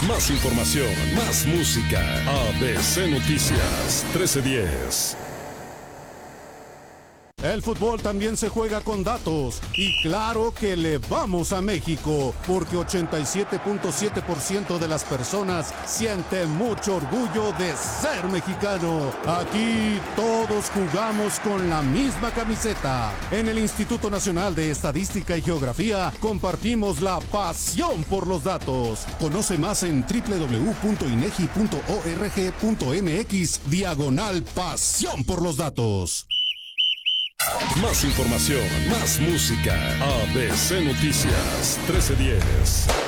Más información, más música. ABC Noticias 1310. El fútbol también se juega con datos y claro que le vamos a México porque 87.7% de las personas siente mucho orgullo de ser mexicano. Aquí todos jugamos con la misma camiseta. En el Instituto Nacional de Estadística y Geografía compartimos la pasión por los datos. Conoce más en www.inegi.org.mx/pasión por los datos. Más información, más música. ABC Noticias 1310.